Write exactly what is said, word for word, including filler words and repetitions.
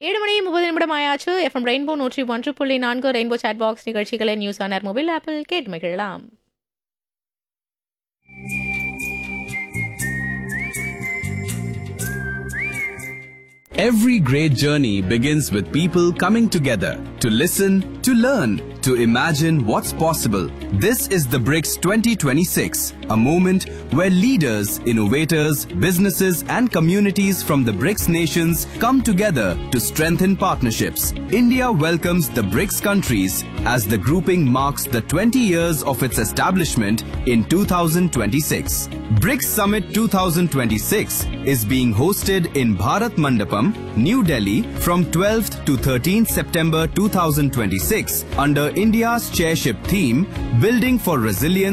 ஏழு மணி முப்பது நிமிடம் ஆயாச்சு. எஃப்எம் ரெயின்போ நூற்றி ஒன்று புள்ளி நான்கு ரெயின்போ சாட் பாக்ஸ் நிகழ்ச்சிகளை நியூஸ் ஆனர் மொபைல் ஆப்பில் கேட்டு மகிழலாம். Every great journey begins with people coming together to listen, to learn, to imagine what's possible. This is the BRICS twenty twenty-six, a moment where leaders, innovators, businesses and communities from the BRICS nations come together to strengthen partnerships. India welcomes the BRICS countries as the grouping marks the twenty years of its establishment in two thousand twenty-six. BRICS Summit twenty twenty-six is being hosted in Bharat Mandapam, New Delhi from twelfth to thirteenth September two thousand twenty-six under India's chairship theme, Building for Resilience